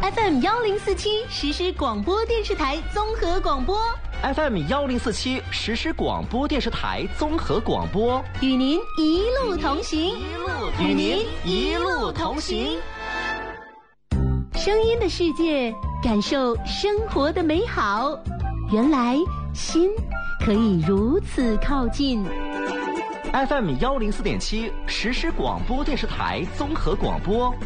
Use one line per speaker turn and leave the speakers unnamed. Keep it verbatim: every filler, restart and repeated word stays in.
F M 幺零四七实时广播电视台综合广播
F M 幺零四七实时广播电视台综合广播，
与您一路同行，
与您一路同行。
声音的世界，感受生活的美好。原来心可以如此靠近。
F M 幺零四点七实时广播电视台综合广播。